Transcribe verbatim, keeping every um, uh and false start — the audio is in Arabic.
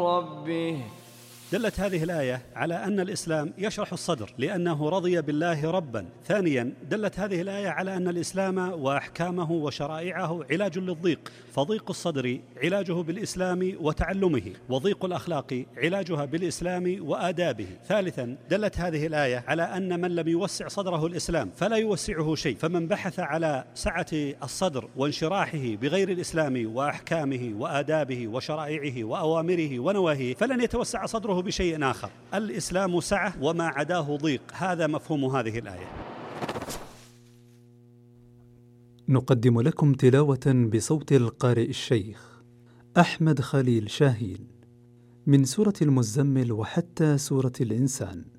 ربه. دلت هذه الآية على أن الإسلام يشرح الصدر لأنه رضي بالله ربا. ثانيا دلت هذه الآية على أن الإسلام وأحكامه وشرائعه علاج للضيق، فضيق الصدر علاجه بالإسلام وتعلمه، وضيق الأخلاق علاجها بالإسلام وآدابه. ثالثا دلت هذه الآية على أن من لم يوسع صدره الإسلام فلا يوسعه شيء، فمن بحث على سعة الصدر وانشراحه بغير الإسلام وأحكامه وآدابه وشرائعه وأوامره ونواهيه فلن يتوسع صدره بشيء آخر. الإسلام سعة وما عداه ضيق، هذا مفهوم هذه الآية. نقدم لكم تلاوة بصوت القارئ الشيخ أحمد خليل شاهين من سورة المزمل وحتى سورة الإنسان.